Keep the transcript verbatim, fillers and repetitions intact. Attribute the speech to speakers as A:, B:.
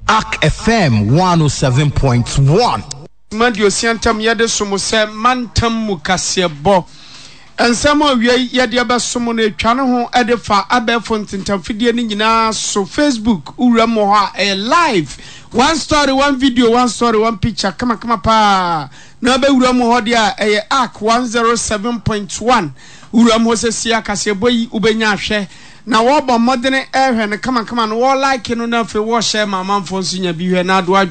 A: Arc F M one oh seven point one.
B: Mandio Siantam Yade Sumose Mantam Mukasiebo. And some of ye Yadiaba Sumone Chanaho Edefa Abe Fontintam Fidianina so Facebook Uramoha a live. One story, one video, one story, one picture. Come on, come on, pa. Nabe Uramohodia a Arc one oh seven point one. Uramose Sia Kaseboy Ubenyashe. Na wo bo modern air and come on come on wo like no na fe wo share my man for senior bi hwe na do